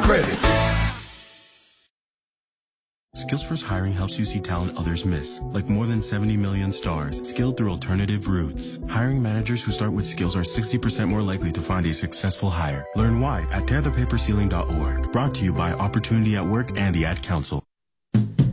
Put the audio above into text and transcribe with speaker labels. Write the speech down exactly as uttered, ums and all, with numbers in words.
Speaker 1: credit.
Speaker 2: Skillsforce Hiring helps you see talent others miss, like more than seventy million stars, skilled through alternative routes. Hiring managers who start with skills are sixty percent more likely to find a successful hire. Learn why at tear the paper ceiling dot org. Brought to you by Opportunity at Work and the Ad Council.